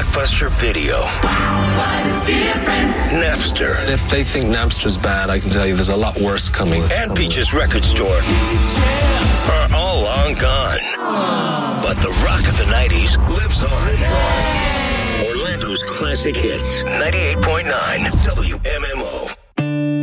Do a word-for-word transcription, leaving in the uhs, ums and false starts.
Blockbuster Video. What a difference. Napster. If they think Napster's bad, I can tell you there's a lot worse coming. And Peach's Record Store are all long gone. But the rock of the nineties lives on. Orlando's classic hits. ninety-eight point nine W M